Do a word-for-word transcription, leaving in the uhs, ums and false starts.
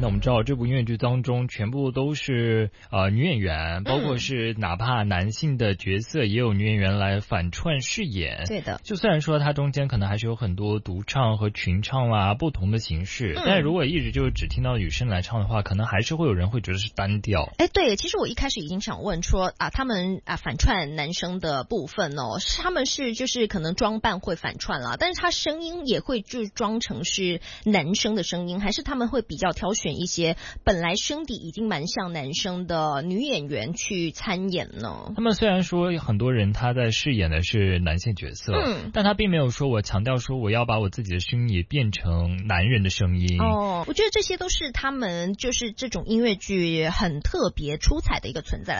那我们知道这部音乐剧当中全部都是呃女演员，包括是哪怕男性的角色也有女演员来反串饰演。 对的， 就虽然说它中间可能还是有很多独唱和群唱啦不同的形式，嗯、但是如果一直就只听到女生来唱的话，可能还是会有人会觉得是单调。 哎，对，其实我一开始已经想问说啊，他们啊反串男生的部分哦，他们是就是可能装扮会反串啦，但是他声音也会就装成是男生的声音，还是他们会比较挑选一些本来声底已经蛮像男生的女演员去参演呢？ 他们虽然说很多人他在饰演的是男性角色，嗯，但他并没有说我强调说我要把我自己的声音也变成男人的声音。 哦，我觉得这些都是他们就是这种音乐剧很特别出彩的一个存在。